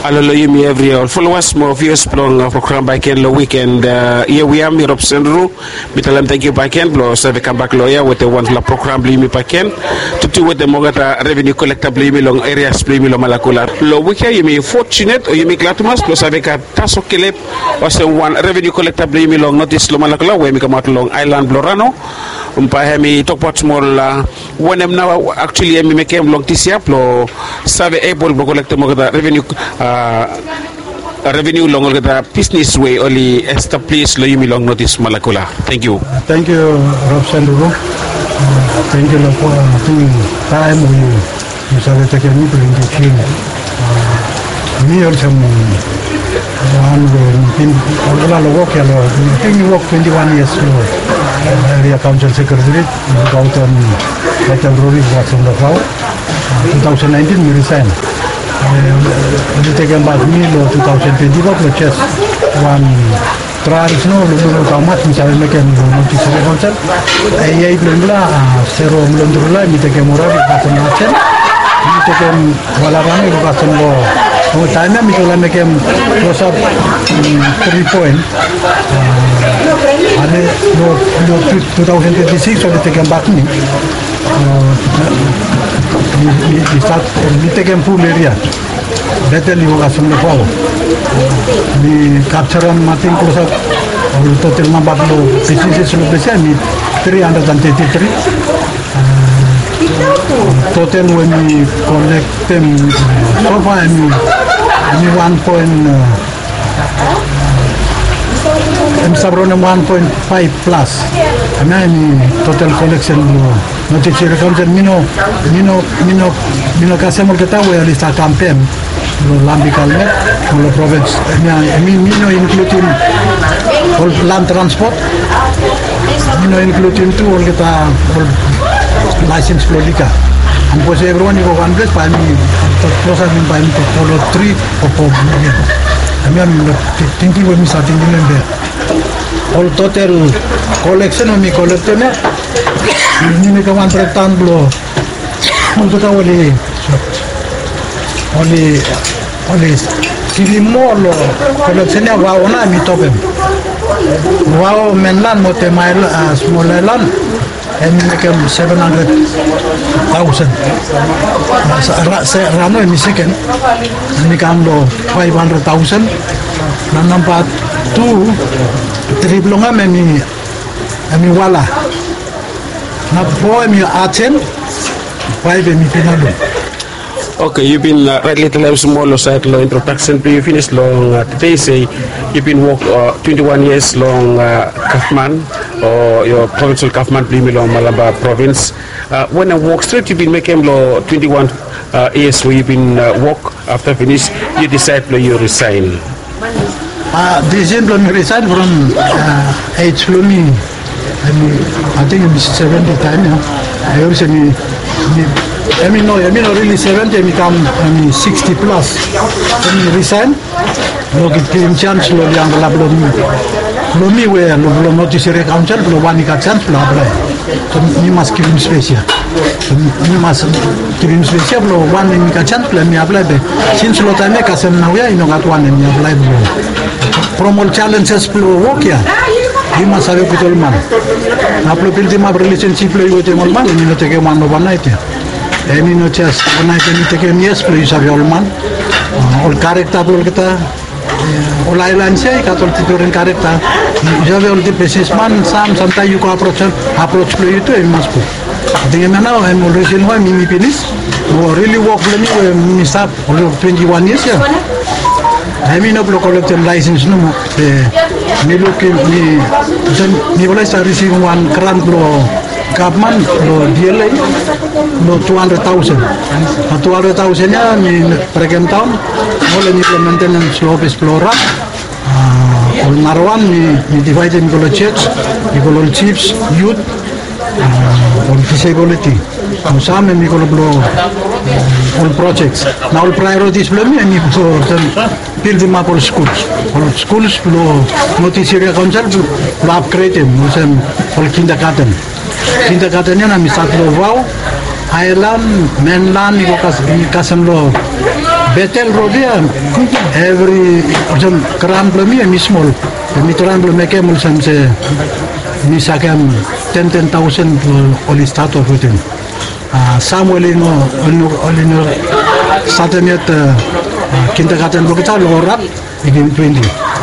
Alolo yumi every all followers mo viewers plong program by Ken lo weekend here we am Europe Sendru bitalam thank you by Ken blo serve comeback lawyer with the one la program li mi by Ken to with the mogata revenue collectable mi long areas mi lo malakula lo weekend yumi fortunate o yumi klatumas lo serve ka taso kelep o se one revenue collectable mi long notice lo malakula we mi kamat long island blorano mi talk about small when am now actually mi mekem long tisiap lo serve able to collect mogata revenue revenue long the business way only established lo yumi long notice malakula. Thank you. Thank you, Rob Sanduro. Thank you for the time you started taking me to the team. Me also one in all work you work 21 years area council secretary Gautam Rory Watson the 2019 we resigned. We taken back me 2020 but just one trials no belum tahu mat misalnya mereka nanti saya konsen ayah belum lah serum belum terulai kita kemurah di kawasan macam kita kem walaupun di kawasan lo tanya misalnya mereka proses 3 point ada 2026 sudah taken back ni di start di taken full area betul di kawasan lo di capturean mating proses total number lo business lo besar ni 333 total when we collect them so far ni 1 point sabrona 1.5 plus ni total collection lo notice reconciliation mino kasih kita we lista campaign lo lambi kalme lo province mino including all land transport mino including tu all kita license lo lika ampo se everyone go one place pa mi proses mi pa mi polo 3 o po kami thinking we mi starting member all total collection mi collectena ni ka 1 tan blo untuk tahu oli kilimo lo collectionnya wow na mi topem wow menlan mote mail small land and make 700,000 rano mi second mi kamlo 500,000 dan nampak tu triplonga mi wala na boy mi achen why be mi pinalo. Okay, you've been rightly telling small side long introduction. You finished long today. Say you've been work 21 years long Kaufman or your provincial Kaufman long Malaba province. When I walk straight, you've been making law 21 years. Where you've been work after finish, you decide you resign. This is resign from age me. I think it's 70 time. I also I mean really 70. I become 60 plus. When you resign, look at him chance. Lo yang belum me where lo notice council lo wani ka chance lo apply. So ni mas kirim spesial. Ni mas kirim spesial lo wani ka chance lo me apply be. Since lo time ka sem na ya ino gat wani me apply lo. Promote challenges lo work ya. Ni mas sabe betul man. Na pro piltima relationship lo yo te man ni no te ke man no banai te. Emi no chas banai te ni te ke mies lo sabe all man. All character lo kita all island say katol titurin karakter jabe all the businessman sometimes you go approach lo itu emas po dengan mana em reason why mimi finish really work for me start 21 years ya I mean no collect license no me look ni boleh start receive one grant lo government lo DLA lo 200,000 nya ni program tahun boleh ni maintenance lo explora all marwan ni divide in color church ni chiefs youth all disability sama ni kalau all projects now all priorities belum ni for build them up all schools lo notice area council lo upgrade them all kindergarten nya nami satu wow Island, mainland, ni kasam lo Betel Rodia, every Karamble me and Miss Mol, the Mitramble make a Mulsam say, Misakam 10,000 only start off with him. Samuel in started at kindergarten Bogota, Lora, again 20.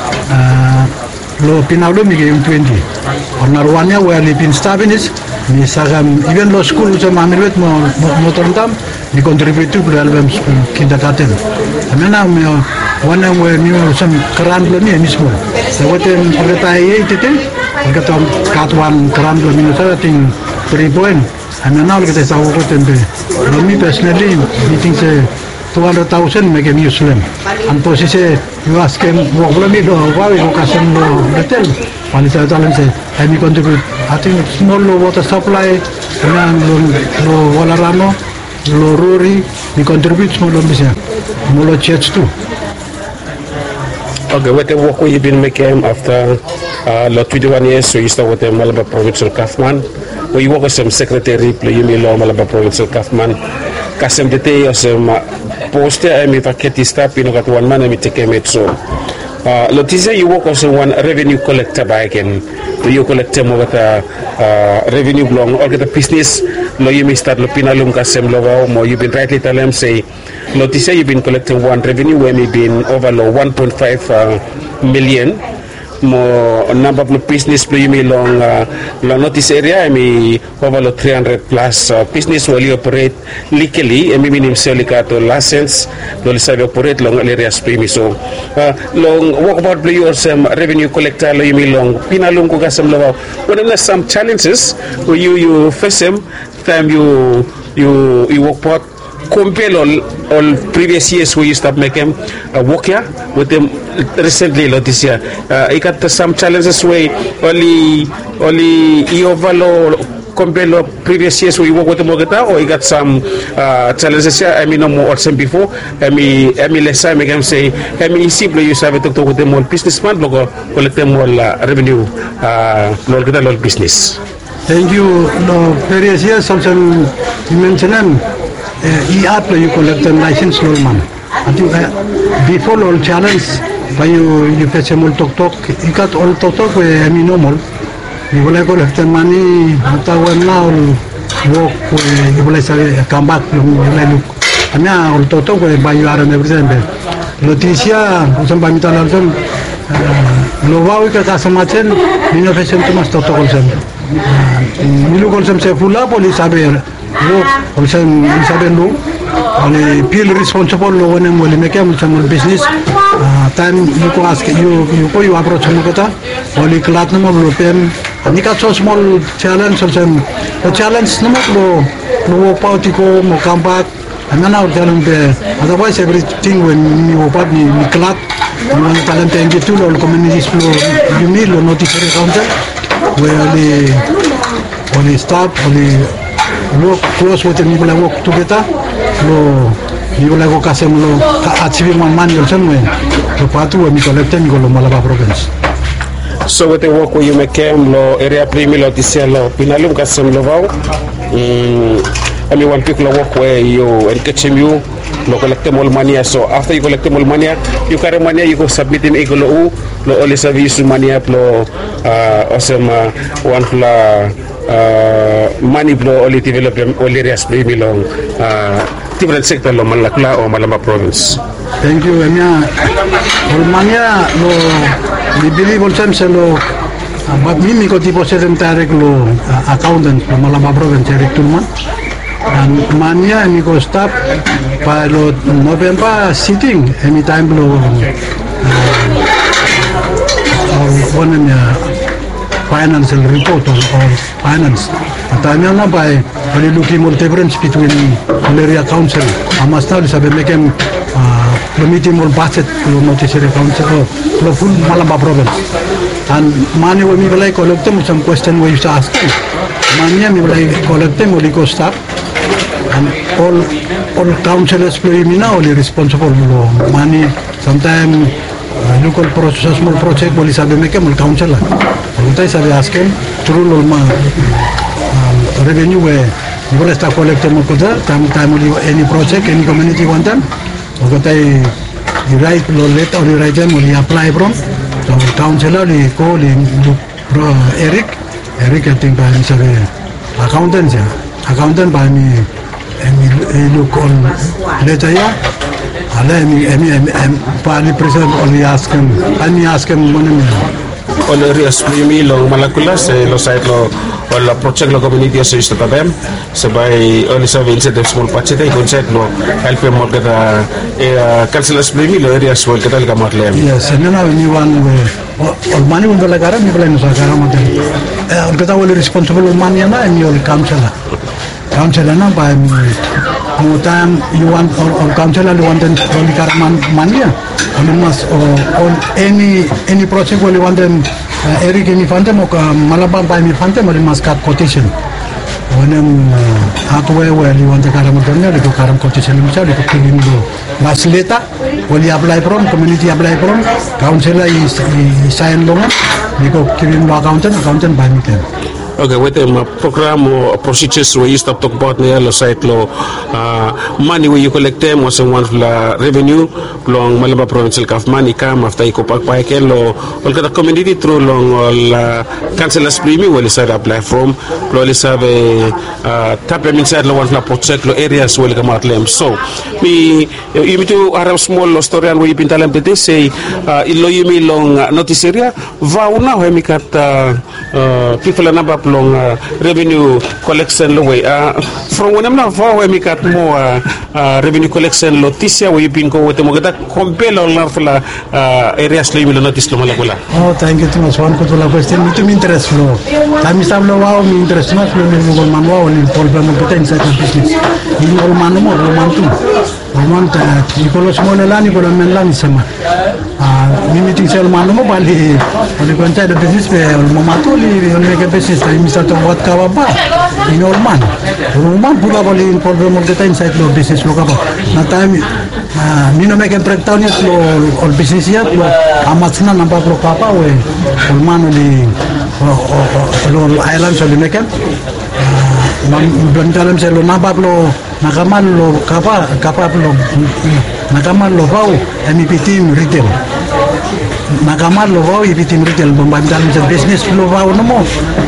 Lo Pinaulo, again 20. On Narwania, where living Stabinis, Misakam, even law school, which I'm with Notre Dame. We contribute to the albums kindergarten. I mean, one of them some Karamble me and Miss Mol. So what I'm retired, I got cut one Karamble minute in 3 point. I mean, now look at this. I me personally, he thinks 200,000 make him Muslim. And so she say, you ask him, what will me do? Why you can send the tell? And he said, I may contribute. I think small water supply, low Walarano. Lorori, we contribute small Molo church too. Okay, what the work you've been making after 21 years, so you start with the Malabar Provincial Kaufman, where you work as some secretary, you may law Malabar Provincial Kaufman, Kasem Dete, or some poster, I may packet staff, you know, got one man, I may take a metro. Lotisa, you work as one revenue collector by again. You collect more revenue belong or get a business. No, you may start looking at Kasem Lova, or you've been rightly telling them, say, Lotisa, you've been collecting one revenue where maybe been over 1.5 million. More number of business you may long notice area. I mean over 300 plus business will operate legally. I mean himself to license. Will serve operate long areas primi so long walk about play or some revenue collector. You may long pinalong ko kasam law. What are some challenges where you face them time you work part. Compare all previous years where you start making work here with them recently this year. You got some challenges where only you overload compare previous years where you work with the Bogota, or you got some challenges here. I mean no more than before. I mean less time I can say I mean simply you have to talk with them all businessman logo collect them all revenue all business. Thank you. No previous years also you mentioned you collect the license loan man. I think before all challenge, by you fetch a talk. You got all talk where I mean normal. You will collect the money. After one now walk you will say come back. You will look. I mean all talk where by you are and everything. Leticia, some by me tell them. Lova we got some attention. You know fetch to must talk also. You look also say full up police are. Also, Isabel, only feel responsible when you make a business. Time you go ask you approach Mukota, only Klatinum European, and you got so small challenge. Also, the challenge no party go, no come back, and then I'll tell them otherwise everything when you open the club, you want talent and get to all communities you need or notice council where only start only. Work close with the people I work together. You will go Kasem achieve my money or somewhere. The part where we collect them go to Malabar province. So with the work where you make them area premium or this year Pinalum Kasem Lovau. I mean when people work where you encourage you collect them all money. So after you collect them all money, you carry money you go submit in Egolo no only service money up awesome one money blow only develop only areas belong different sector lo Malakla or Malamba province. Thank you. Romania we believe also lo but me ko tipo sedentary lo accountant lo Malamba province Eric Tulman and mania me ko stop by lo November sitting anytime lo one financial report or finance. At I mean by only looking more difference between area council. I must now have making meeting more budget to notice area council to full Malamba province. And money will be like collect them some question we used to ask them. Money will like collect them only go stop and all councillors play me now only responsible for money. Sometimes local process small project will make them council. Sometimes I ask him through revenue where you will start collecting more time only any project, any community want them. Ogatai write lo letter or write them or apply from. So counselor li call in Eric I think by me accountant by me look on letter ya. Pani present only ask him money. On areas primi long malakulas lo site lo la project lo community assist tabem sebagai only serving set small patch tay concept lo help mo kata councilors primi lo areas well kata ka matlem. Yes, and now anyone or money will be garam ni pala no sa garam ate. Kata will responsible money na and your counselor na by more time you want or counselor you want them only garam money on must on any project will you want them Eric any fund them or Malaban by me fund them or must cut quotation when halfway where you want the garam you go garam quotation himself you go kill him go mas later will you apply from community apply from counselor is sign long you go kill him accountant by me then. Okay, with them program or procedures where you stop talk about the site law money where you collect them was one revenue long Malaba provincial government come after you pack by law or the community through long all councillors premium will side apply from probably have a tap inside law one project law areas will come out them. So we you to have small story and we been telling them they say illo you me long notice area vow now we got people number long revenue collection lo way from when I'm not far we got more revenue collection lo tisia we been go with mo gata compel all of la areas lo you notice lo malakula. Oh, thank you too much one ko to la question me to interest lo time sab lo wow me interest mas lo me go man wow ni problem mo inside the business ni go man mo lo man tu man ta ni ko lo small la ni ko lo men la ni sama ni meeting sel man mo bali oni ko inside the business pe mo matuli oni ke business Mr. What Kawaba in old man. Roman probably in problem of the time side of business look up. Na time Nino make a breakdown yet or business yet Amatsna number of Papa way or man only islands or the make Bantalam Selo Nabablo Nakamalo Kapaplo Nakamalo Vau MEP team retail. Nakamar lo ibitin retail membandalan sa business lo no mo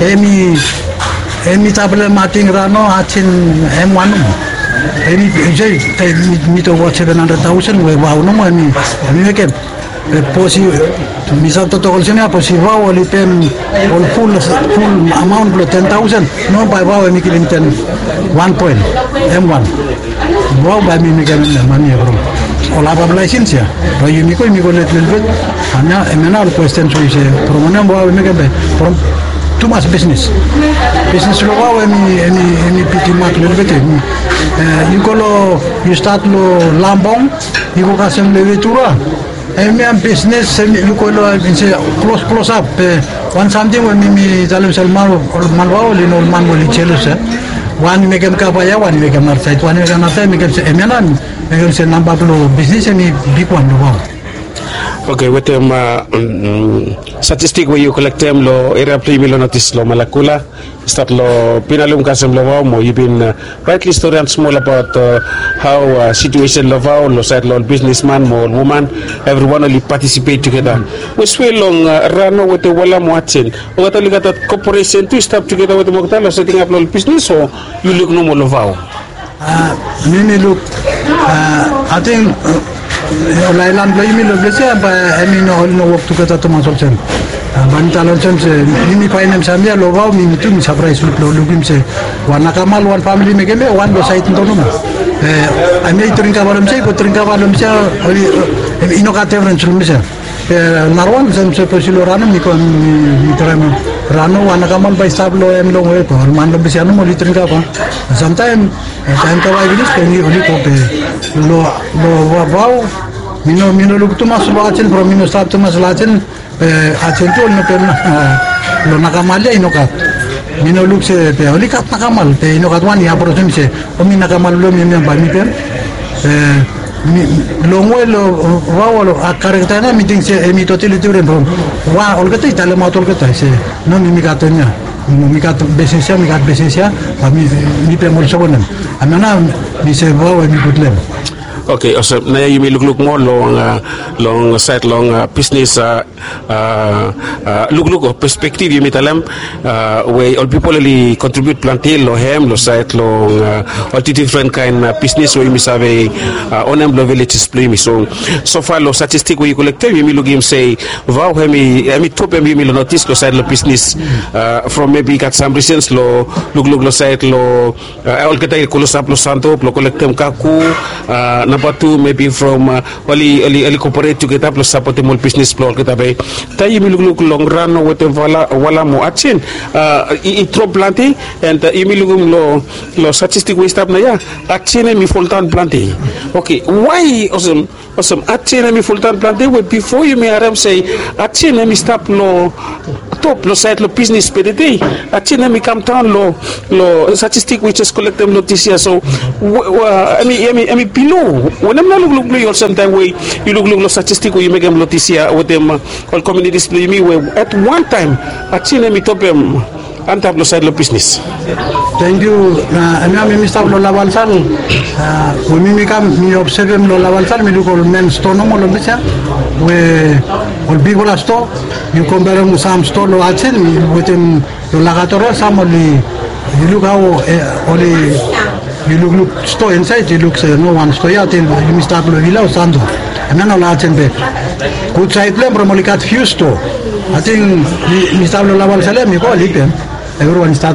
emi table mating rano achin M1 mo emi jay mi to watch 700,000 we no mo emi make posi misal to kolsena posi wow li pen on full amount lo 10,000 no by wow emi kilin 1 point M1 wow by mi make money bro ola ba license ya bayu mi ko let bit ana emena question so ise promona bo me ke from too much business lo wa emi piti mak little bit you go you start lo lambong you go kasem le vetura emi am business you go lo close up one something when mi zalim salman malwa li no man li chelus one make em kapaya one make em marsa one make em marsa make em emena make em number lo business emi big one lo. Okay, with them statistic where you collect them lo area premium lo notice lo malakula start lo pinalum kasem lo wow mo you've been rightly story and small about how situation lo wow lo side lo businessman mo woman everyone only participate together we swell long rano with the wala mo atin o gatali gata corporation to start together with the mogtalo setting up lo business so you look no mo lo wow mimi look I think Lailan play me love let's say I mean no work together to my solution bantalon se mimi painem samia lo wow mimi tu mi surprise lo lugim se wana kamal one family me game one do site to no I may trinka balam se ko trinka balam se ino ka tevren sulmi se narwan se posilo rano mi ko mi tramo rano wana kamal by sablo em lo ko man lo bisiano mo litrinka pa sometime time ka wai bilis ni oli ko pe lo wow mino look too much watching from mino start too much watching achin to no pen lo nakamalya inokat mino look se pe oli kat nakamal pe inokat wan ya pro se o mi nakamal lo mi ba mi pen lo lo wow lo akarekta na meeting se mi totally different from wa olgata itale motor kata se no mi katanya mi kat besesia mi pe mol sobonem amana mi se wow mi putlem. Okay, so na you may look more long side long business look perspective you may tell them where all people really contribute planting lo hem lo side long all the different kind business where you may have on them lo villages play so far lo statistic where you collect you may look him say wow me top you may notice lo side lo business from maybe got some reasons lo look lo side lo all kita kolosap lo santo lo collect them kaku number 2 maybe from only corporate together plus support the business floor kita bay tayi mi look long run with wala mo atchen I trop planting and mi look lo statistic we stop na ya atchen mi full time planting okay why awesome atchen mi full time planting before you may aram say atchen mi stop lo top lo side lo business pdt atchen mi come down lo statistic which is collect them notice so I mean below when I'm not look or sometime way you look statistic where you make them noticia with them all community display me where at one time actually me top them antablo side lo business. Thank you. Ami Mr. Lola Balsal. We mi observe Lola Balsal mi look all men store no more bisa we all big ola store you compare some store lo achen with them lo lagatoro some only you look how only you look store inside you look no one store out in you start lo villa usando and then all achen be good side le promolicat few store I think Mr. Lola Balsal mi ko lipen everyone start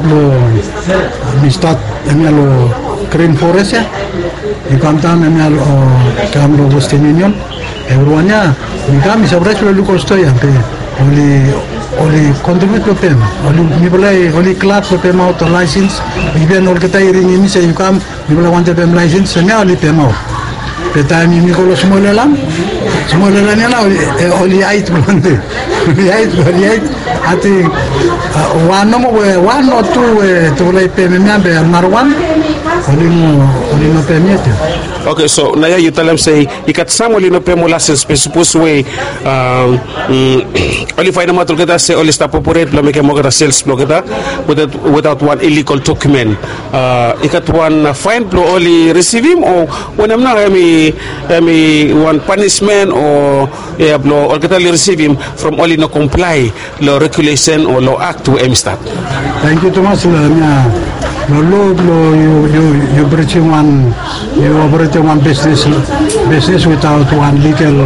lo green forest you come down and come lo Western Union everyone ya you come surprise lo look store ya only contribute to them only class to them out license even all kita iring ini say you come you want them license so now only them out the time you go small land ya only 8 months I think one or two to like pay me number one only no permit. Okay, so now you tell them say you got some only no pay more license supposed way only find them out to say only stop operate lo make more sales block without one illegal document you got one fine blow only receive him or when I'm not any one punishment or blow or get receive him from only no comply law regulation or law act to start. Thank you Thomas. You operating one business without one legal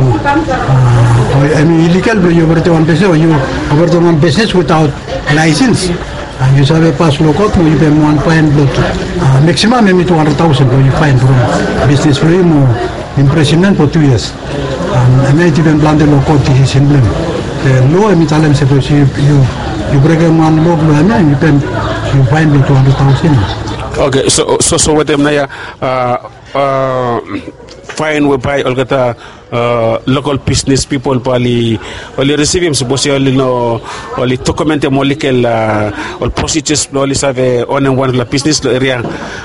illegal you operate one business or you operate one business without license and you have a pass local you pay one fine maximum maybe 200,000 you fine from business for him or imprisonment for 2 years and may even plan the local decision the law in Italian suppose you break one law and you fine 200,000. Okay, so with them now fine we buy all gata local business people only receive him suppose only document them legal all procedures only have on one business area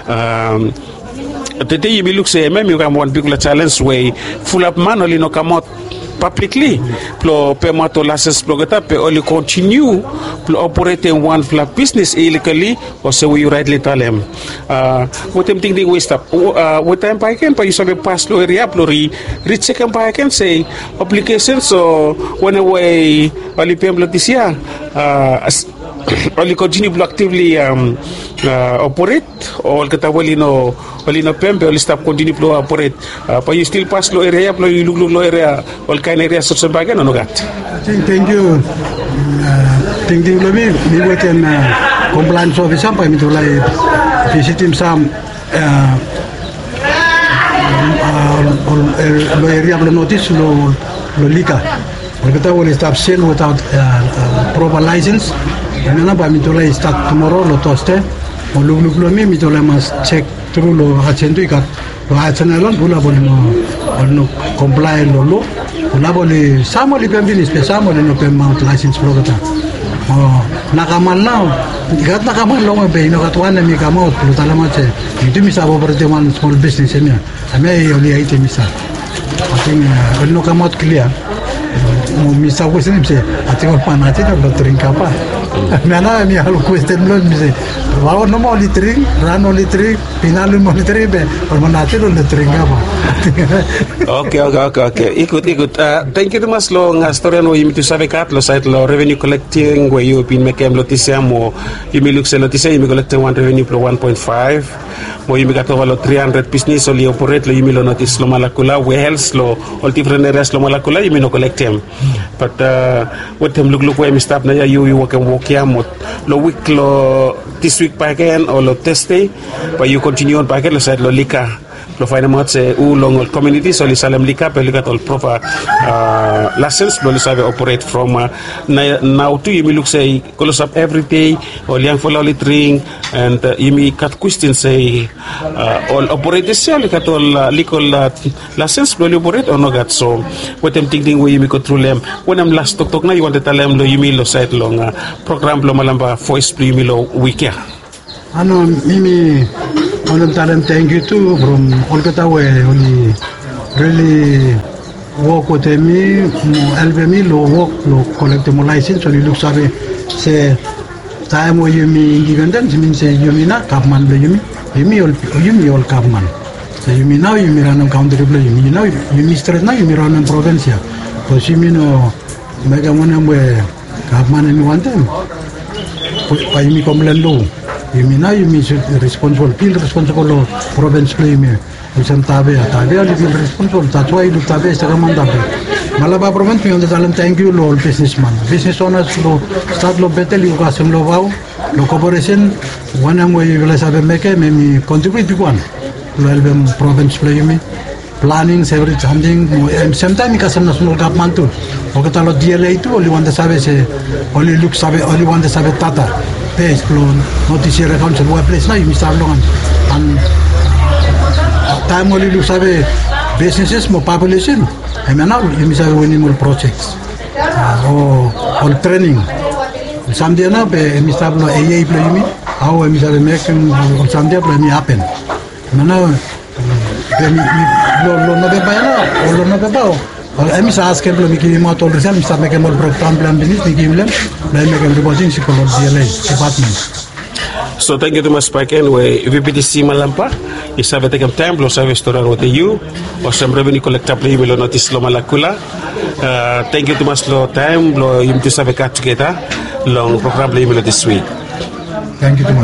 the day you look say maybe you have one big challenge way full up man only no come out publicly plo permit license plogata pe only continue plo operate one flat business illegally or so you rightly tell them what them think they waste up what time I can you sabe pass lo area plo recheck and I can say applications so when away only pemblo this year only continue to actively operate or kata wali no pembe only stop continue to operate but you still pass lo area plo you look lo area all kind area such a bagan no gat. Thank you. Thank you me with an compliance officer by me to like visit him some lo area lo notice lo lika kata wali stop sale without proper license and then by me to like start tomorrow lo toste o look me to like must check through lo acentu ikat lo acenalon bula no comply lo bula samoli pembili samoli no pemount license progata nakamal now ikat nakamal lo be no katwana mi kamot lo talamache itu misa operate one small business nya ame oli ite misa I think no kamot clear misa ko sinipse ati ko panati lo trinka pa Mana mi halu question lo mi se. Wow no monitoring, run monitoring, final monitoring be. Or manate lo monitoring apa. Okay. Ikut. Thank you mas lo story no yimi tu save kat lo site lo revenue collecting where you been make em lotisia mo yimi look se lotisia yimi collecting one revenue pro 1.5 mo yimi gato valo 300 business li operate lo yimi lo notice lo malakula we health lo all different areas lo malakula yimi no collect em but what them look where mi stop na ya you work ya mo lo week lo this week back again or lo Thursday but you continue on back again lo site lo lika lo fayna mo se u long community so li salem lika pe lika tol proper license lo li save operate from now to you look say close up every day or young for only drink and you cut question say all operators say lika tol legal license lo li operate or no got so what them thinking we you control them when I'm last talk na you want to tell them lo you lo site long program lo malamba voice you lo week ano mimi all time thank you too from Kolkata where only really work with me LVM lo work lo collect my license so you look sabe say time where you me independent means say you me na kapman lo you me all kapman so you me now you me run country lo you me now you me straight now you me run provincia so you me no mega one where kapman and one time pa you me complain lo you mean now you mean responsible of province play me usam tabe ali feel responsible that's why you tabe is command tabe malaba province me on the talent thank you all businessman business owners lo start lo betel you kasem lo wow lo corporation one am way you sabe make me contribute to one lo album province play me planning every something same time kasem national government too okata lo DLA too only one the sabe se only look sabe only one the sabe tata page clone notice account so web place na you start long and time only look sabe businesses more population I mean now you sabe winning more projects or training someday na be mi start lo AA play me how mi sabe make someday play me happen mana lo no be bayana o lo no be bao I'm asking them to make more tolerance. I'm making more program plan business. They give them. They make them reporting to the DLA department. So thank you to my spike anyway. If you be the same malampa, is have taken time. Lo service to run with you. Or some revenue collector play will notice lo malakula. Thank you to my slow time. Lo you to have a cut together. Long program play will this week. Thank you to